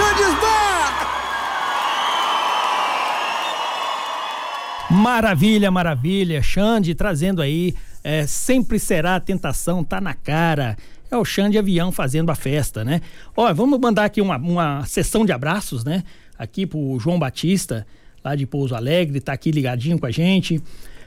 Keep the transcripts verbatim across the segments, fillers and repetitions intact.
Goodies Bar! Maravilha, maravilha. Xande trazendo aí, é, sempre será a tentação, tá na cara. É o Xande Avião fazendo a festa, né? Ó, vamos mandar aqui uma, uma sessão de abraços, né? Aqui pro João Batista, lá de Pouso Alegre, tá aqui ligadinho com a gente.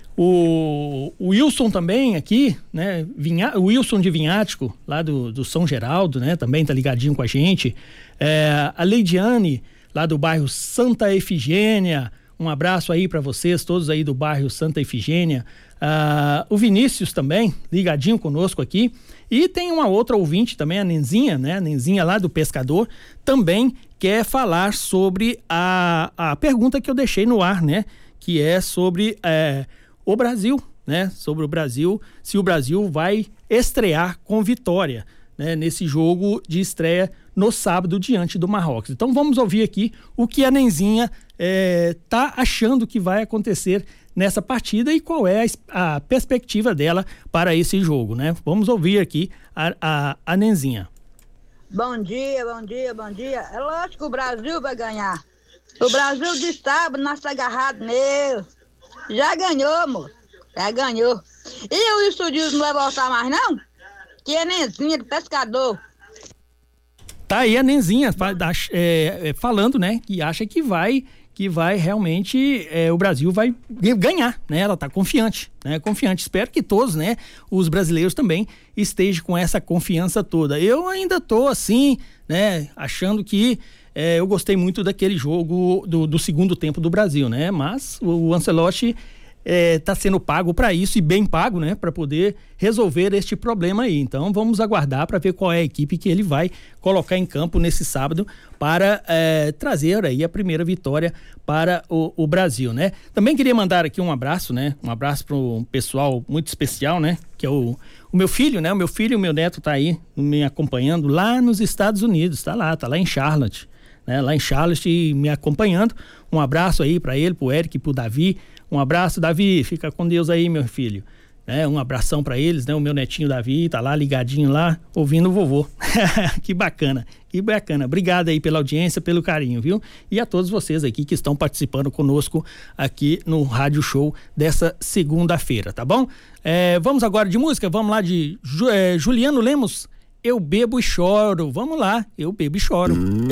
O, o Wilson também aqui, né? Vinha, o Wilson de Vinhático, lá do, do São Geraldo, né? Também tá ligadinho com a gente. É, a Leidiane, lá do bairro Santa Efigênia. Um abraço aí para vocês, todos aí do bairro Santa Efigênia. Ah, o Vinícius também, ligadinho conosco aqui. E tem uma outra ouvinte também, a Nenzinha, né? A Nenzinha lá do Pescador, também quer falar sobre a, a pergunta que eu deixei no ar, né? Que é sobre é, o Brasil, né? Sobre o Brasil, se o Brasil vai estrear com vitória, né? Nesse jogo de estreia no sábado diante do Marrocos. Então vamos ouvir aqui o que a Nenzinha é, tá achando que vai acontecer nessa partida e qual é a, a perspectiva dela para esse jogo, né? Vamos ouvir aqui a, a, a Nenzinha. Bom dia, bom dia, bom dia. É lógico que o Brasil vai ganhar. O Brasil de sábado, nós tá agarrado nele. Já ganhou, moço. Já ganhou. E o Wilson Dias não vai voltar mais, não? Que é Nenzinha do Pescador. Tá aí a Nenzinha é, falando, né? Que acha que vai... que vai realmente, é, o Brasil vai ganhar, né? Ela tá confiante, né? Confiante. Espero que todos, né? Os brasileiros também estejam com essa confiança toda. Eu ainda tô assim, né? Achando que é, eu gostei muito daquele jogo do, do segundo tempo do Brasil, né? Mas o Ancelotti é, tá sendo pago para isso e bem pago, né? Para poder resolver este problema aí. Então vamos aguardar para ver qual é a equipe que ele vai colocar em campo nesse sábado para é, trazer aí a primeira vitória para o, o Brasil, né? Também queria mandar aqui um abraço, né? Um abraço para um pessoal muito especial, né? Que é o, o meu filho, né? O meu filho e o meu neto tá aí me acompanhando lá nos Estados Unidos, tá lá, tá lá em Charlotte, né? Lá em Charlotte me acompanhando. Um abraço aí para ele, pro Eric, pro Davi. Um abraço, Davi, fica com Deus aí, meu filho. É, um abração para eles, né? O meu netinho Davi tá lá ligadinho lá, ouvindo o vovô. Que bacana, que bacana. Obrigado aí pela audiência, pelo carinho, viu? E a todos vocês aqui que estão participando conosco aqui no Rádio Show dessa segunda-feira, tá bom? É, vamos agora de música, vamos lá de é, Juliano Lemos, Eu Bebo e Choro. Vamos lá, Eu Bebo e Choro. Hum.